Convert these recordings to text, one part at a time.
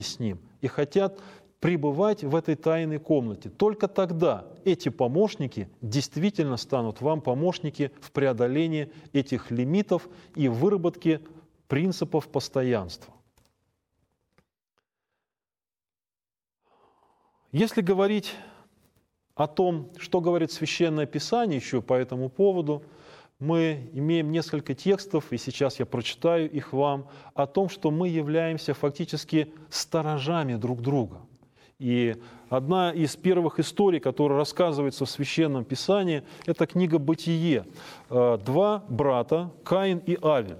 с Ним и хотят пребывать в этой тайной комнате. Только тогда эти помощники действительно станут вам помощники в преодолении этих лимитов и выработке принципов постоянства. Если говорить о том, что говорит Священное Писание еще по этому поводу, мы имеем несколько текстов, и сейчас я прочитаю их вам, о том, что мы являемся фактически сторожами друг друга. И одна из первых историй, которая рассказывается в Священном Писании, это книга «Бытие». Два брата, Каин и Авель.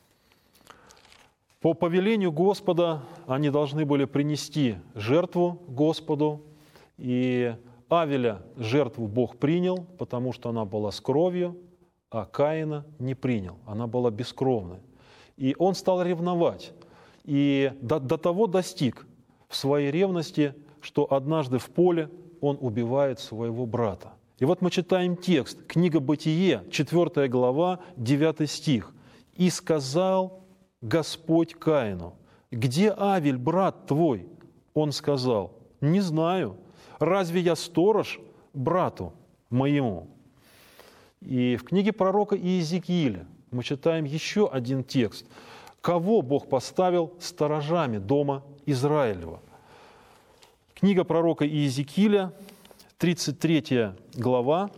По повелению Господа они должны были принести жертву Господу, и Авеля жертву Бог принял, потому что она была с кровью, а Каина не принял, она была бескровной. И он стал ревновать, и до того достиг в своей ревности, что однажды в поле он убивает своего брата. И вот мы читаем текст, книга «Бытие», 4 глава, 9 стих. «И сказал Господь Каину: где Авель, брат твой?» Он сказал: «Не знаю, разве я сторож брату моему?» И в книге пророка Иезекииля мы читаем еще один текст. Кого Бог поставил сторожами дома Израилева? Книга пророка Иезекииля, 33 глава,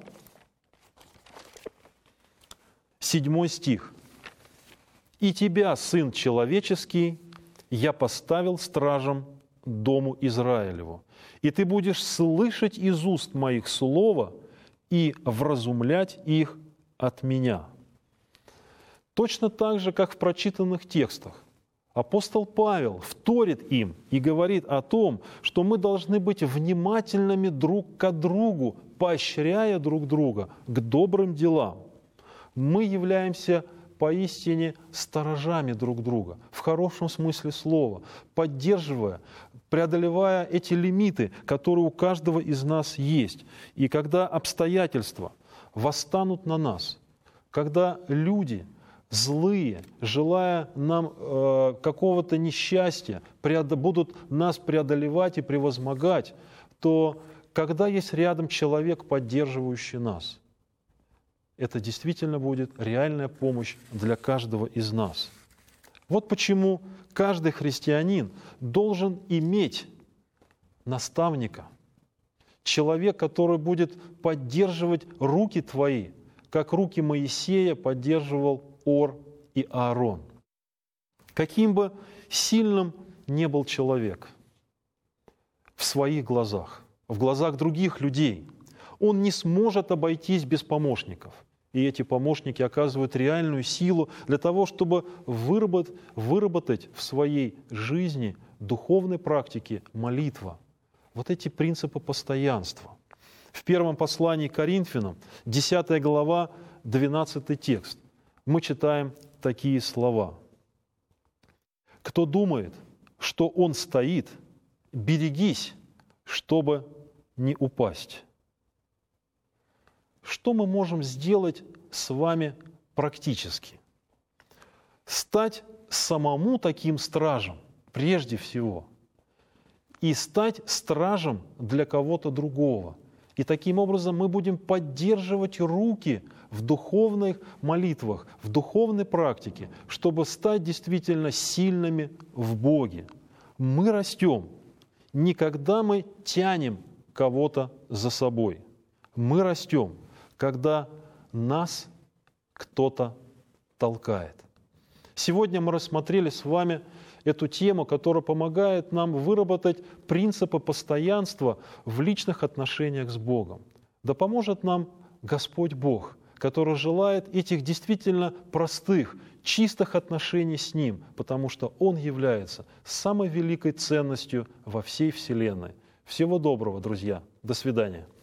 7 стих. «И тебя, сын человеческий, я поставил стражем дому Израилеву, и ты будешь слышать из уст моих слово и вразумлять их от меня». Точно так же, как в прочитанных текстах, апостол Павел вторит им и говорит о том, что мы должны быть внимательными друг к другу, поощряя друг друга к добрым делам. Мы являемся поистине сторожами друг друга, в хорошем смысле слова, поддерживая, преодолевая эти лимиты, которые у каждого из нас есть. И когда обстоятельства восстанут на нас, когда люди злые, желая нам какого-то несчастья, будут нас преодолевать и превозмогать, то когда есть рядом человек, поддерживающий нас, это действительно будет реальная помощь для каждого из нас. Вот почему каждый христианин должен иметь наставника, человек, который будет поддерживать руки твои, как руки Моисея поддерживал Ор и Аарон. Каким бы сильным ни был человек в своих глазах, в глазах других людей, он не сможет обойтись без помощников. И эти помощники оказывают реальную силу для того, чтобы выработать в своей жизни духовной практике молитва. Вот эти принципы постоянства. В первом послании к Коринфянам, 10 глава, 12 текст, мы читаем такие слова. «Кто думает, что он стоит, берегись, чтобы не упасть». Что мы можем сделать с вами практически? Стать самому таким стражем, прежде всего, и стать стражем для кого-то другого. И таким образом мы будем поддерживать руки в духовных молитвах, в духовной практике, чтобы стать действительно сильными в Боге. Мы растем не когда мы тянем кого-то за собой. Мы растем, когда нас кто-то толкает. Сегодня мы рассмотрели с вами эту тему, которая помогает нам выработать принципы постоянства в личных отношениях с Богом. Да поможет нам Господь Бог, который желает этих действительно простых, чистых отношений с Ним, потому что Он является самой великой ценностью во всей Вселенной. Всего доброго, друзья. До свидания.